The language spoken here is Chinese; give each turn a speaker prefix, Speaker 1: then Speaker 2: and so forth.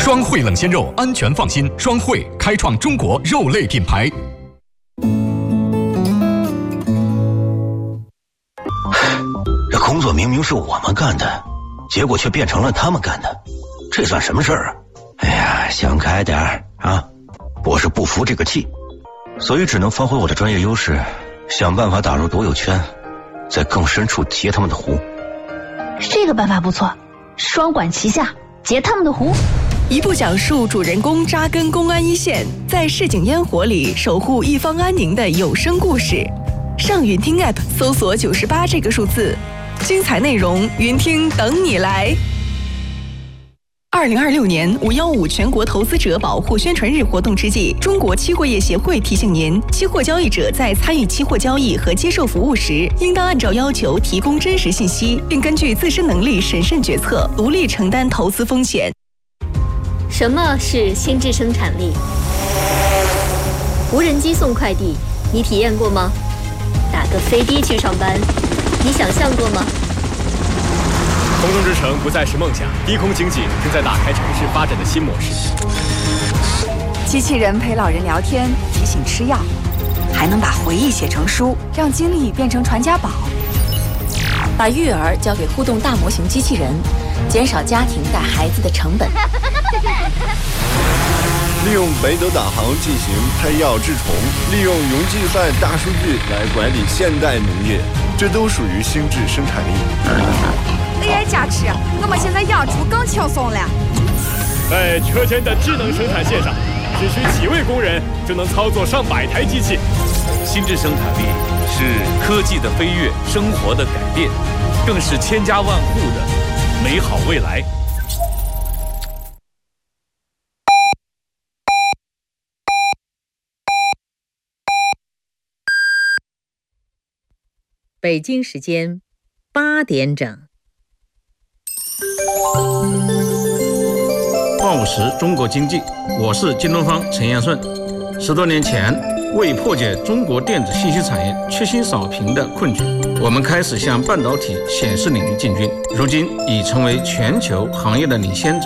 Speaker 1: 双汇冷鲜肉，安全放心。双汇开创中国肉类品牌。
Speaker 2: 这工作明明是我们干的，结果却变成了他们干的，这算什么事儿啊？哎呀，想开点儿啊！我是不服这个气，所以只能发挥我的专业优势，想办法打入独有圈，在更深处截他们的湖。
Speaker 3: 这个办法不错，双管齐下，截他们的湖。
Speaker 4: 一部讲述主人公扎根公安一线，在市井烟火里守护一方安宁的有声故事。上云听 App 搜索98这个数字，精彩内容云听等你来。2026年515全国投资者保护宣传日活动之际，中国期货业协会提醒您，期货交易者在参与期货交易和接受服务时，应当按照要求提供真实信息，并根据自身能力审慎决策，独立承担投资风险。
Speaker 5: 什么是心智生产力？无人机送快递，你体验过吗？打个飞的去上班，你想象过吗？
Speaker 6: 空中之城不再是梦想，低空经济正在打开城市发展的新模式。
Speaker 7: 机器人陪老人聊天，提醒吃药，还能把回忆写成书，让经历变成传家宝。
Speaker 8: 把育儿交给互动大模型机器人，减少家庭带孩子的成本。
Speaker 9: 利用北斗导航进行拍药治虫，利用云计算大数据来管理现代农业，这都属于心智生产力。
Speaker 7: AI 加持，我们现在养猪更轻松了。
Speaker 6: 在车间的智能生产线上，只需几位工人就能操作上百台机器。
Speaker 10: 心智生产力是科技的飞跃，生活的改变，更是千家万户的美好未来。
Speaker 11: 北京时间8点整。
Speaker 12: 报时中国经济，我是京东方陈彦顺。10多年前，为破解中国电子信息产业缺芯少屏的困局，我们开始向半导体显示领域进军，如今已成为全球行业的领先者。